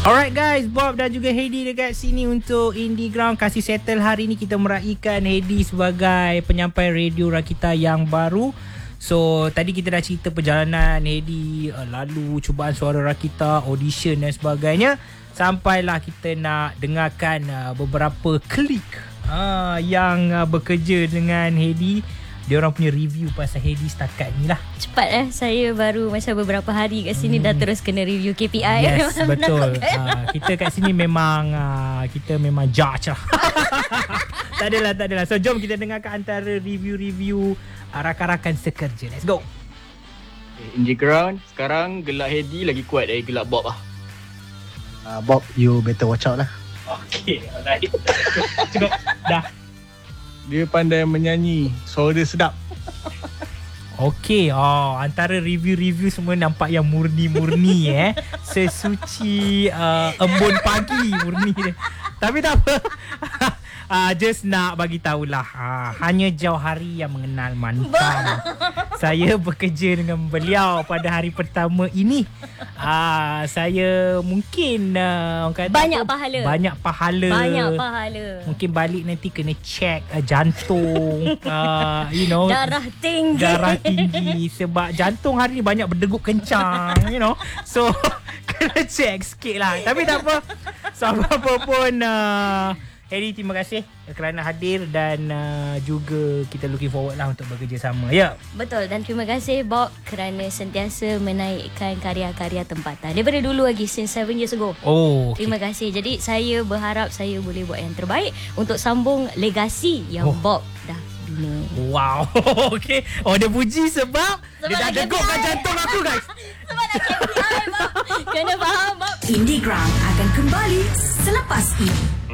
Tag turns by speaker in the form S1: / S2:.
S1: Alright guys, Bob dan juga Heidi dekat sini untuk Indie Ground. Kasih settle hari ni kita meraihkan Heidi sebagai penyampai radio Rakita yang baru. So tadi kita dah cerita perjalanan Heidi, lalu cubaan suara Rakita, audition dan sebagainya. Sampailah kita nak dengarkan beberapa klik yang bekerja dengan Heidi. Dia orang punya review pasal Heidi setakat ni lah.
S2: Cepat saya baru masa beberapa hari kat sini dah terus kena review KPI.
S1: Yes, betul. Kita kat sini memang kita memang judge lah. Tak adalah. So jom kita dengarkan antara review-review rakan-rakan sekerja. Let's go.
S3: Indie Ground sekarang gelak Heidi lagi kuat dari gelak Bob lah.
S4: Bob, you better watch out lah.
S1: Okay, alright. Cukup, dah.
S5: Dia pandai menyanyi, suara dia sedap.
S1: Okey, antara review-review semua nampak yang murni-murni sesuci embun pagi murni dia. Tapi tak apa. Just nak bagi tahulah, hanya jauh hari yang mengenal manusia. Saya bekerja dengan beliau pada hari pertama ini. Saya mungkin orang kata
S2: Banyak pahala.
S1: Mungkin balik nanti kena check jantung,
S2: Darah tinggi
S1: sebab jantung hari ni banyak berdegup kencang, So kena check sikit lah. Tapi tak apa. So apa pun Heidi, terima kasih kerana hadir dan juga kita looking forward lah untuk bekerjasama. Ya.
S2: Betul, dan terima kasih Bob kerana sentiasa menaikkan karya-karya tempatan daripada dulu lagi, since 7 years ago.
S1: Oh, okay.
S2: Terima kasih. Jadi saya berharap saya boleh buat yang terbaik untuk sambung legasi yang Bob dah bina.
S1: Wow. Okay. Dia puji sebab dia dah degupkan jantung aku, guys.
S2: Sebab dah KPI Bob. Kena faham Bob.
S6: Indie Ground akan kembali selepas ini.